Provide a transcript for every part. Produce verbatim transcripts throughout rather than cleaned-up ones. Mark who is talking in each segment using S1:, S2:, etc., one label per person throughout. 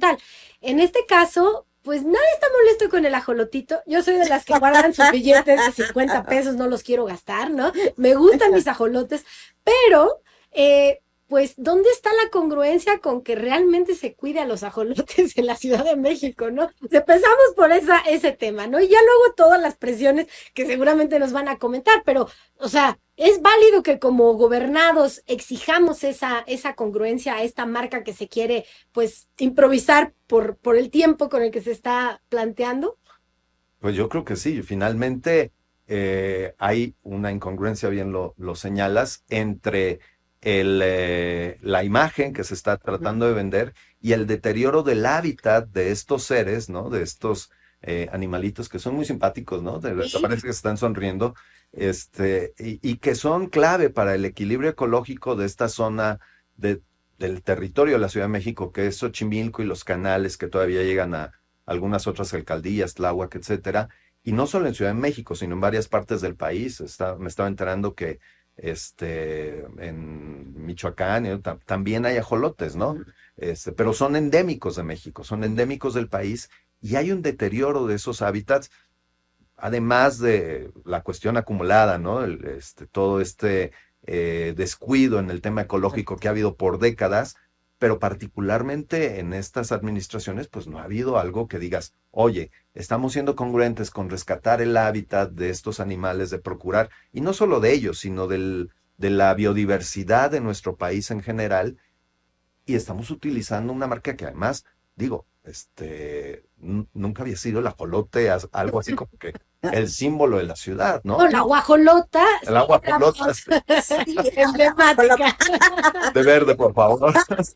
S1: gubernamental. En este caso, pues nadie está molesto con el ajolotito. Yo soy de las que guardan sus billetes de cincuenta pesos, no los quiero gastar, ¿no? Me gustan mis ajolotes, pero, eh, pues, ¿dónde está la congruencia con que realmente se cuide a los ajolotes en la Ciudad de México, ¿no? Empezamos por esa, ese tema, ¿no? Y ya luego todas las presiones que seguramente nos van a comentar, pero, o sea, es válido que como gobernados exijamos esa, esa congruencia a esta marca que se quiere, pues, improvisar por, por el tiempo con el que se está planteando.
S2: Pues yo creo que sí, finalmente eh, hay una incongruencia, bien lo, lo señalas, entre el, eh, la imagen que se está tratando de vender y el deterioro del hábitat de estos seres, ¿no? De estos eh, animalitos que son muy simpáticos, ¿no? De,
S1: Sí.
S2: parece que están sonriendo, este, y, y que son clave para el equilibrio ecológico de esta zona de, del territorio de la Ciudad de México, que es Xochimilco y los canales que todavía llegan a algunas otras alcaldías, Tláhuac, etcétera, y no solo en Ciudad de México, sino en varias partes del país. Está, me estaba enterando que este, en Michoacán eh, tam- también hay ajolotes, ¿no? Este, pero son endémicos de México, son endémicos del país, y hay un deterioro de esos hábitats, además de la cuestión acumulada, ¿no? El, este, todo este eh, descuido en el tema ecológico que ha habido por décadas, pero particularmente en estas administraciones, pues no ha habido algo que digas, oye, estamos siendo congruentes con rescatar el hábitat de estos animales, de procurar, y no solo de ellos, sino del, de la biodiversidad de nuestro país en general, y estamos utilizando una marca que además, digo, este, n- nunca había sido el ajolote, as- algo así como que el símbolo de la ciudad,
S1: No,
S2: ¿no?
S1: la guajolota,
S2: El
S1: sí,
S2: aguajolota
S1: sí, emblemática.
S2: de verde, por favor.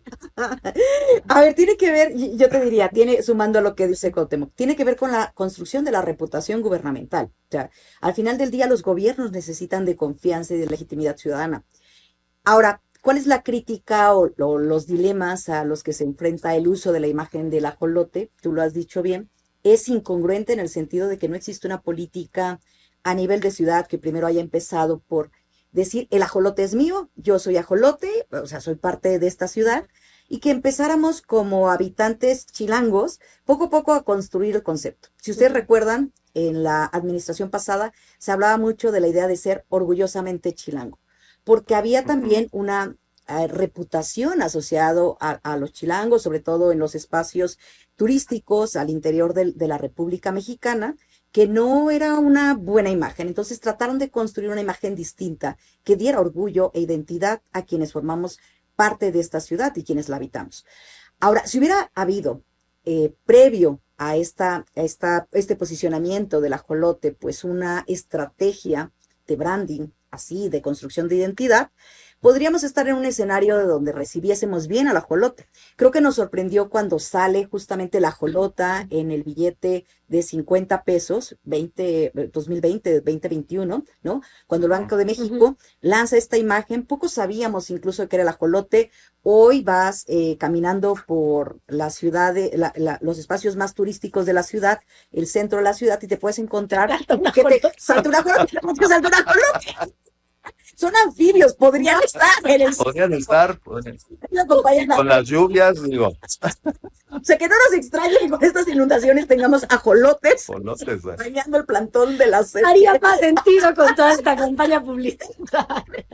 S3: A ver, tiene que ver, y- yo te diría, tiene, sumando a lo que dice Cuauhtémoc, tiene que ver con la construcción de la reputación gubernamental. O sea, al final del día los gobiernos necesitan de confianza y de legitimidad ciudadana. Ahora, ¿cuál es la crítica o, o los dilemas a los que se enfrenta el uso de la imagen del ajolote? Tú lo has dicho bien. Es incongruente en el sentido de que no existe una política a nivel de ciudad que primero haya empezado por decir, el ajolote es mío, yo soy ajolote, o sea, soy parte de esta ciudad, y que empezáramos como habitantes chilangos poco a poco a construir el concepto. Si ustedes recuerdan, en la administración pasada se hablaba mucho de la idea de ser orgullosamente chilango, porque había también una eh, reputación asociado a, a los chilangos, sobre todo en los espacios turísticos al interior del- de la República Mexicana, que no era una buena imagen. Entonces trataron de construir una imagen distinta que diera orgullo e identidad a quienes formamos parte de esta ciudad y quienes la habitamos. Ahora, si hubiera habido eh, previo a esta, a esta, este posicionamiento del ajolote, pues una estrategia de branding, así, de construcción de identidad, podríamos estar en un escenario de donde recibiésemos bien al ajolote. Creo que nos sorprendió cuando sale justamente la ajolota en el billete de cincuenta pesos, veinte, dos mil veinte, veinte veintiuno, ¿no? Cuando el Banco de
S1: Ujú.
S3: México lanza esta imagen, poco sabíamos incluso que era el ajolote. Hoy vas eh, caminando por la ciudad, de, la, la, los espacios más turísticos de la ciudad, el centro de la ciudad, y te puedes encontrar
S1: Salta un
S3: que te
S1: ajolote.
S3: salta un ajolote, que salta un ajolote. Son anfibios, podrían estar en el
S2: Podrían estar pues,
S3: acompañan a-
S2: con las lluvias, digo,
S3: O sea, que no nos extrañe que con estas inundaciones tengamos ajolotes
S2: ajolotes, eh.
S3: bañando el plantón de las...
S1: Haría más sentido con toda esta campaña publicitaria.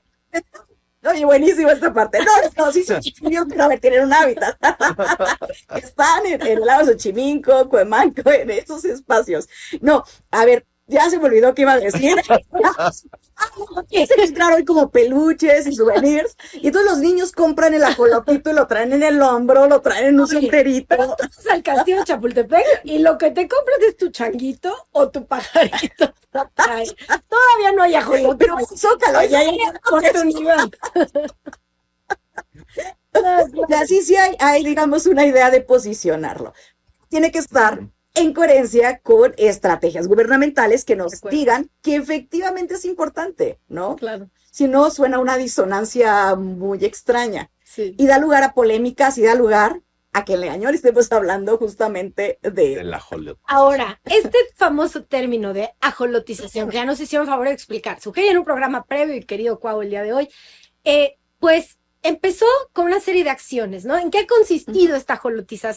S3: Oye, buenísima esta parte. No, no, sí son chiquillos, pero a ver, tienen un hábitat. Están en, en el lado de Xochimilco, Cuemanco, en esos espacios. No, a ver, ya se me olvidó qué iba a decir. Se encontraron hoy como peluches y souvenirs. Y entonces los niños compran el ajolotito y lo traen en el hombro, lo traen en un
S1: Oye,
S3: sombrerito.
S1: Vas al castillo de Chapultepec y lo que te compras es tu changuito o tu pajarito. Ay, todavía no hay ajolote.
S3: Pero zócalo, ya hay
S1: oportunidad.
S3: Y así sí hay, hay, digamos, una idea de posicionarlo. Tiene que estar en coherencia con estrategias gubernamentales que nos digan que efectivamente es importante, ¿no?
S1: Claro.
S3: Si no, suena una disonancia muy extraña.
S1: Sí.
S3: Y da lugar a polémicas y da lugar a que en Leañor estemos hablando justamente de...
S2: El ajolote.
S1: Ahora, este famoso término de ajolotización, que ya nos hicieron favor de explicar, sugerí en un programa previo y querido Cuau el día de hoy, eh, pues empezó con una serie de acciones, ¿no? ¿En qué ha consistido esta ajolotización?